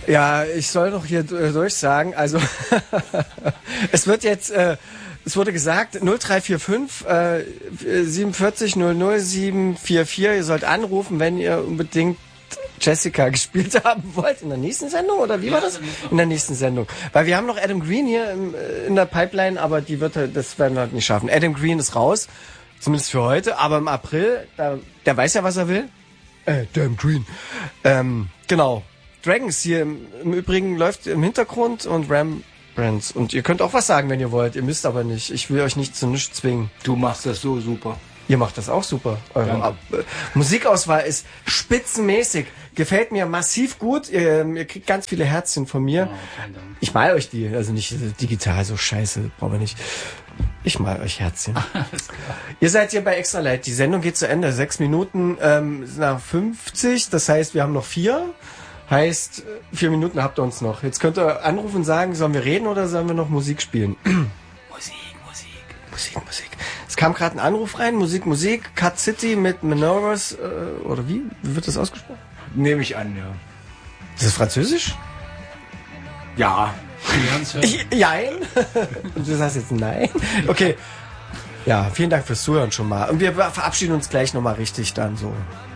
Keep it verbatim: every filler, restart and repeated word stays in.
Ja, ich soll noch hier durchsagen. Also, es wird jetzt, äh, es wurde gesagt, null drei vier fünf äh, siebenundvierzig null null sieben vier vier. Ihr sollt anrufen, wenn ihr unbedingt Jessica gespielt haben wollt. In der nächsten Sendung? Oder wie war das? In der nächsten Sendung. Weil wir haben noch Adam Green hier im, in der Pipeline, aber die wird halt, das werden wir halt nicht schaffen. Adam Green ist raus. Zumindest für heute. Aber im April, da, der weiß ja, was er will. Äh, Adam Green. Ähm, genau. Dragons hier im, im Übrigen läuft im Hintergrund und Ram Brands. Und ihr könnt auch was sagen, wenn ihr wollt. Ihr müsst aber nicht. Ich will euch nicht zu nichts zwingen. Du machst das so super. Ihr macht das auch super. Eure Ab- äh, Musikauswahl ist spitzenmäßig. Gefällt mir massiv gut. Ihr, ihr kriegt ganz viele Herzchen von mir. Oh, vielen Dank. Ich mal euch die. Also nicht digital, so scheiße. Brauchen wir nicht. Ich mal euch Herzchen. Alles klar. Ihr seid hier bei Extra Light. Die Sendung geht zu Ende. Sechs Minuten ähm, nach fünfzig. Das heißt, wir haben noch vier. Heißt, vier Minuten habt ihr uns noch. Jetzt könnt ihr anrufen und sagen, sollen wir reden oder sollen wir noch Musik spielen? Musik, Musik. Musik, Musik. Es kam gerade ein Anruf rein. Musik, Musik. Cut City mit Manoras. Äh, oder wie? Wie wird das ausgesprochen? Nehme ich an, ja. Ist das Französisch? Ja. Ich, jein. Und du sagst jetzt nein? Okay. Ja, vielen Dank fürs Zuhören schon mal. Und wir verabschieden uns gleich nochmal richtig dann so.